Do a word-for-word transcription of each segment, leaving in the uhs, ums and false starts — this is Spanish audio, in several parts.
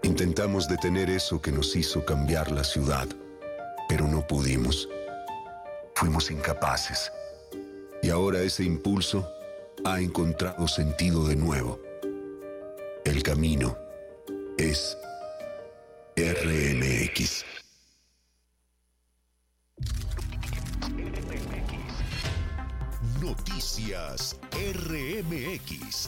Intentamos detener eso que nos hizo cambiar la ciudad, pero no pudimos. Fuimos incapaces. Y ahora ese impulso ha encontrado sentido de nuevo. El camino es R M X. Noticias R M X.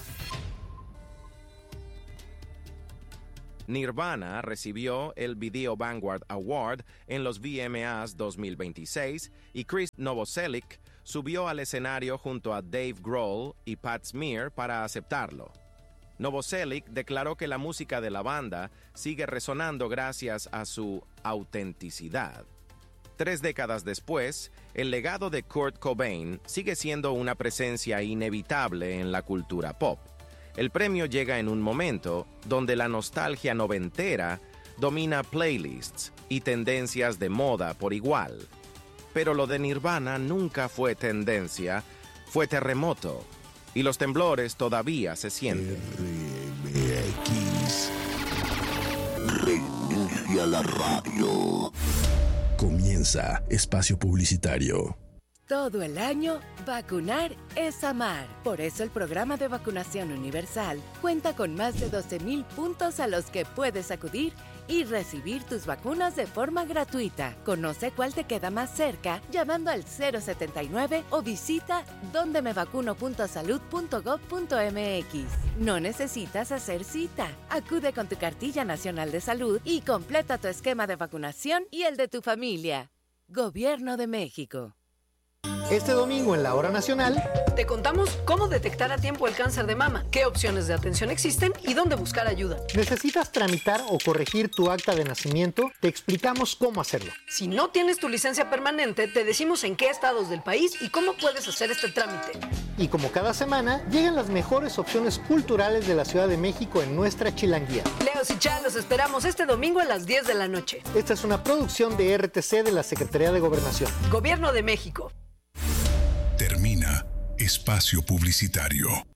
Nirvana recibió el Video Vanguard Award en los V M As dos mil veintiséis y Chris Novoselic subió al escenario junto a Dave Grohl y Pat Smear para aceptarlo. Novoselic declaró que la música de la banda sigue resonando gracias a su autenticidad. Tres décadas después, el legado de Kurt Cobain sigue siendo una presencia inevitable en la cultura pop. El premio llega en un momento donde la nostalgia noventera domina playlists y tendencias de moda por igual. Pero lo de Nirvana nunca fue tendencia, fue terremoto, y los temblores todavía se sienten. R M X. Reinicia la radio. Comienza Espacio Publicitario. Todo el año, vacunar es amar. Por eso el programa de vacunación universal cuenta con más de doce mil puntos a los que puedes acudir y recibir tus vacunas de forma gratuita. Conoce cuál te queda más cerca llamando al cero setenta y nueve o visita donde me vacuno punto salud punto gov punto m x. No necesitas hacer cita. Acude con tu cartilla nacional de salud y completa tu esquema de vacunación y el de tu familia. Gobierno de México. Este domingo en la Hora Nacional te contamos cómo detectar a tiempo el cáncer de mama, qué opciones de atención existen y dónde buscar ayuda. ¿Necesitas tramitar o corregir tu acta de nacimiento? Te explicamos cómo hacerlo. Si no tienes tu licencia permanente, te decimos en qué estados del país y cómo puedes hacer este trámite. Y como cada semana, llegan las mejores opciones culturales de la Ciudad de México en nuestra Chilanguía. Leos y Chá, los esperamos este domingo a las diez de la noche. Esta es una producción de R T C de la Secretaría de Gobernación. Gobierno de México. Termina Espacio Publicitario.